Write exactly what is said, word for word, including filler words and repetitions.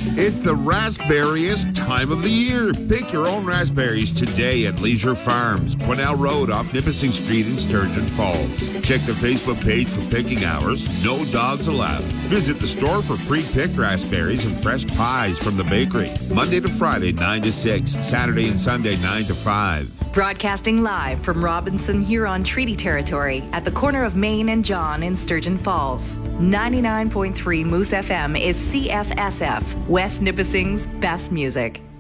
It's the raspberriest time of the year. Pick your own raspberries today at Leisure Farms, Quesnel Road off Nipissing Street in Sturgeon Falls. Check the Facebook page for picking hours. No dogs allowed. Visit the store for pre-picked raspberries and fresh pies from the bakery. Monday to Friday, nine to six. Saturday and Sunday, nine to five. Broadcasting live from Robinson Huron Treaty Territory at the corner of Main and John in Sturgeon Falls. ninety-nine point three Moose F M is C F S F, West Nipissing's best music.